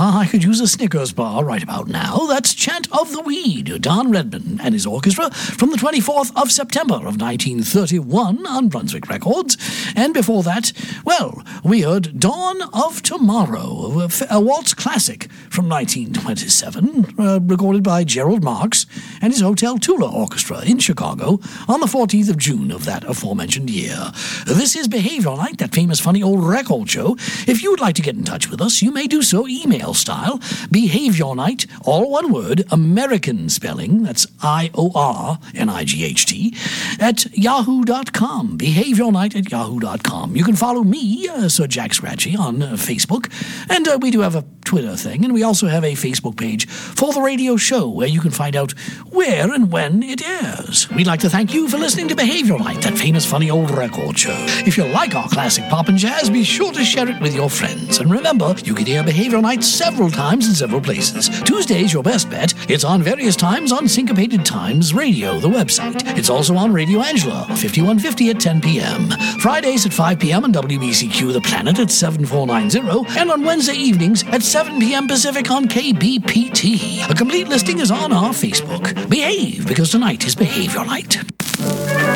I could use a Snickers bar right about now. That's Chant of the Weed, Don Redman and his orchestra, from the 24th of September of 1931 on Brunswick Records. And before that, well, we heard Dawn of Tomorrow, a waltz classic from 1927, recorded by Gerald Marks and his Hotel Tula Orchestra in Chicago on the 14th of June of that aforementioned year. This is Behavior Night, that famous funny old record show. If you would like to get in touch with us, you may do so email style. Behavior Night, all one word, American spelling, that's IORNIGHT, at yahoo.com. Behavior Night at yahoo.com. You can follow me, Sir Jack Scratchy, on Facebook, and we do have a Twitter thing, and we also have a Facebook page for the radio show where you can find out where and when it airs. We'd like to thank you for listening to Behavior Night, that famous funny old record show. If you like our classic pop and jazz, be sure to share it with your friends. And remember, you can hear Behavior Night several times in several places. Tuesday's your best bet. It's on various times on Syncopated Times Radio, the website. It's also on Radio Angela, 5150 at 10 p.m. Fridays at 5 p.m. on WBCQ The Planet at 7490, and on Wednesday evenings at 7 p.m. Pacific on KBPT. A complete listing is on our Facebook. Behave, because tonight is Behavior Night.